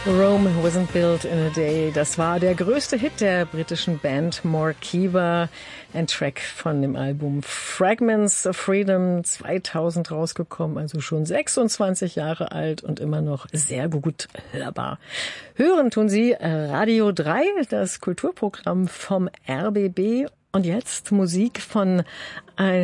Rome wasn't built in a day. Das war der größte Hit der britischen Band Morkiva. Ein Track von dem Album Fragments of Freedom 2000 rausgekommen, also schon 26 Jahre alt und immer noch sehr gut hörbar. Hören tun Sie Radio 3, das Kulturprogramm vom RBB. Und jetzt Musik von